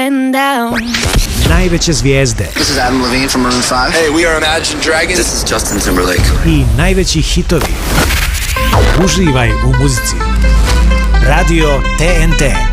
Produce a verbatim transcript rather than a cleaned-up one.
getting down. Najveće zvijezde. This is Adam Levine from Maroon five. Hey, we are Imagine Dragons. This is Justin Timberlake. I najveći hitovi. Uživaj u muzici. Radio T N T.